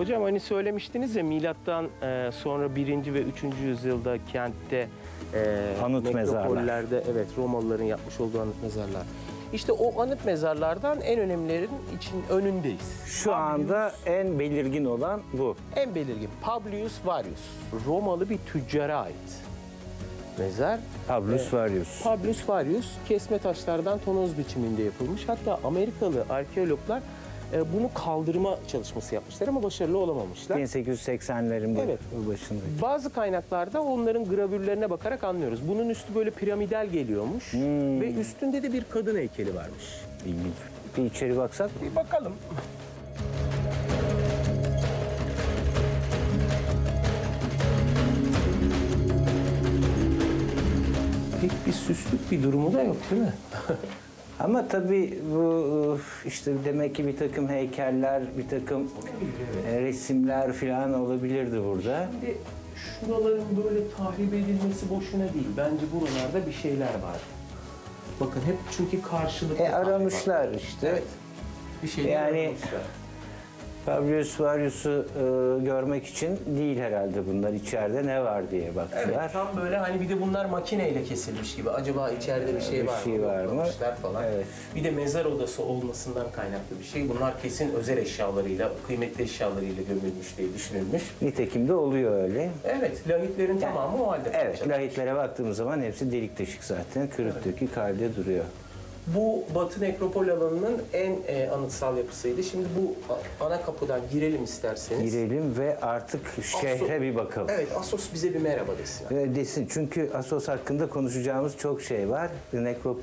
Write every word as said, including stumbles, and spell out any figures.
Hocam hani söylemiştiniz ya milattan e, sonra birinci ve üçüncü yüzyılda kentte e, Anıt mezarlar. metropollerde evet Romalıların yapmış olduğu anıt mezarlar. İşte o anıt mezarlardan en önemlilerin için önündeyiz. Şu anda en belirgin olan bu. En belirgin Publius Varius. Romalı bir tüccara ait mezar. Publius Varius. Publius Varius kesme taşlardan tonoz biçiminde yapılmış. Hatta Amerikalı arkeologlar e, bunu kaldırma çalışması yapmışlar ama başarılı olamamışlar. bin sekiz yüz seksenlerin Evet. başında. Bazı kaynaklarda onların gravürlerine bakarak anlıyoruz. Bunun üstü böyle piramidal geliyormuş ve üstünde de bir kadın heykeli varmış. İlginç. Bir içeri baksak. Bir bakalım. Pek bir süslük bir durumu da yok değil mi? Ama tabii bu işte demek ki bir takım heykeller, bir takım e, resimler falan olabilirdi burada. Şimdi şuraların böyle tahrip edilmesi boşuna değil. Bence buralarda bir şeyler var. Bakın hep çünkü karşılıklı. E aramışlar tahrip var. işte. Evet. Bir şeyler Yani- aramışlar. Publius Varius'u e, görmek için değil herhalde bunlar. İçeride ne var diye baktılar. Evet, tam böyle hani bir de bunlar makineyle kesilmiş gibi. Acaba içeride bir şey Bir var şey mı? var mı? Yoklamışlar falan. Evet. Bir de mezar odası olmasından kaynaklı bir şey. Bunlar kesin özel eşyalarıyla, kıymetli eşyalarıyla gömülmüş diye düşünülmüş. Nitekim de oluyor öyle. Evet, lahitlerin tamamı o halde. Evet, kalacak. lahitlere baktığımız zaman hepsi delik deşik zaten. Kırık dökük halde duruyor. Bu Batı Nekropol alanının en e, anıtsal yapısıydı. Şimdi bu a- ana kapıdan girelim isterseniz. Girelim ve artık şehre bir bakalım. Evet, Assos bize bir merhaba desin. Ve desin çünkü Assos hakkında konuşacağımız çok şey var. Nekropol